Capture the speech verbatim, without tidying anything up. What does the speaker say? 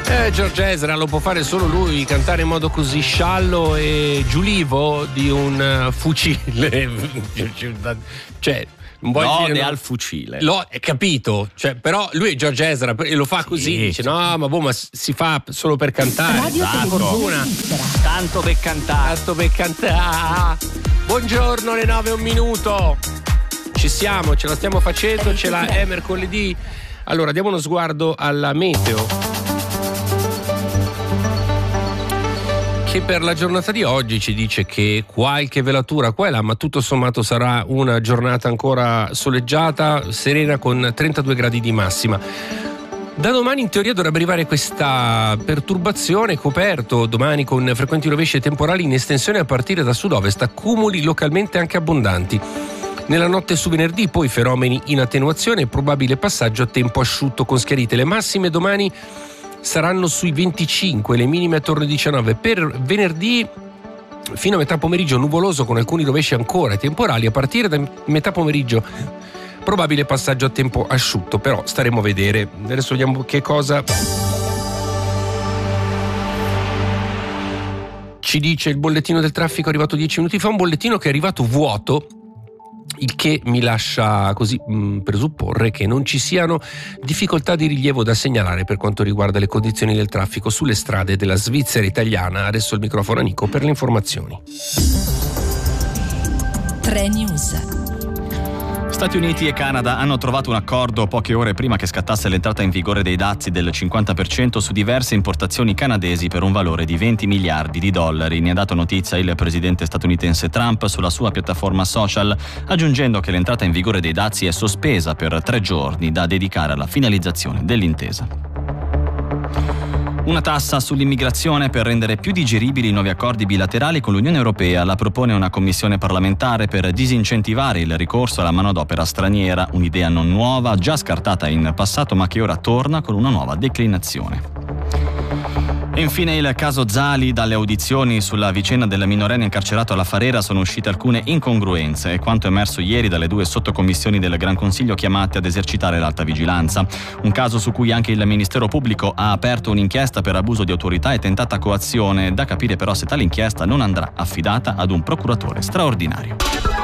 Eh, George Ezra lo può fare solo lui, cantare in modo così sciallo e giulivo di un uh, fucile. Cioè, non vuoi Lode dire, no? al fucile. L'ho capito, cioè, però lui è George Ezra e lo fa Sì, così, dice no, ma boh, ma si fa solo per cantare. Radio Fortuna. Tanto per cantare. Tanto per cantare. Buongiorno, le nove e un minuto. Ci siamo, ce la stiamo facendo, ce la è mercoledì. Allora, diamo uno sguardo alla meteo, che per la giornata di oggi ci dice che qualche velatura qua e là, ma tutto sommato sarà una giornata ancora soleggiata, serena, con trentadue gradi di massima. Da domani in teoria dovrebbe arrivare questa perturbazione, coperto domani con frequenti rovesci e temporali in estensione a partire da sud-ovest, accumuli localmente anche abbondanti. Nella notte su venerdì poi fenomeni in attenuazione e probabile passaggio a tempo asciutto con schiarite. Le massime domani saranno sui venticinque, le minime attorno ai diciannove. Per venerdì fino a metà pomeriggio nuvoloso con alcuni rovesci ancora temporali. A partire da metà pomeriggio probabile passaggio a tempo asciutto, però staremo a vedere. Adesso vediamo che cosa ci dice il bollettino del traffico arrivato dieci minuti fa, un bollettino che è arrivato vuoto, il che mi lascia così mh, presupporre che non ci siano difficoltà di rilievo da segnalare per quanto riguarda le condizioni del traffico sulle strade della Svizzera italiana. Adesso il microfono a Nico per le informazioni. tre News. Stati Uniti e Canada hanno trovato un accordo poche ore prima che scattasse l'entrata in vigore dei dazi del cinquanta per cento su diverse importazioni canadesi per un valore di venti miliardi di dollari. Ne ha dato notizia il presidente statunitense Trump sulla sua piattaforma social, aggiungendo che l'entrata in vigore dei dazi è sospesa per tre giorni da dedicare alla finalizzazione dell'intesa. Una tassa sull'immigrazione per rendere più digeribili i nuovi accordi bilaterali con l'Unione Europea. La propone una commissione parlamentare per disincentivare il ricorso alla manodopera straniera, un'idea non nuova, già scartata in passato ma che ora torna con una nuova declinazione. E infine il caso Zali. Dalle audizioni sulla vicenda del minorenne incarcerato alla Farera sono uscite alcune incongruenze, è quanto emerso ieri dalle due sottocommissioni del Gran Consiglio chiamate ad esercitare l'alta vigilanza. Un caso su cui anche il Ministero Pubblico ha aperto un'inchiesta per abuso di autorità e tentata coazione, da capire però se tale inchiesta non andrà affidata ad un procuratore straordinario.